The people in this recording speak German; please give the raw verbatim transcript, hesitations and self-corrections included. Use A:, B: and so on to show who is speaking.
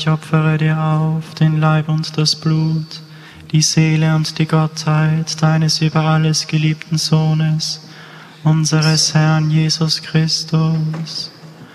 A: Ich opfere dir auf den Leib und das Blut, die Seele und die Gottheit deines über alles geliebten Sohnes, unseres Herrn Jesus Christus,